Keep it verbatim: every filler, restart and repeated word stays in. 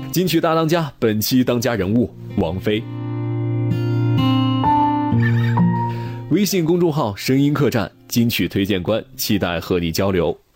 金曲大当家本期当家人物王菲。微信公众号声音客栈金曲推荐官，期待和你交流。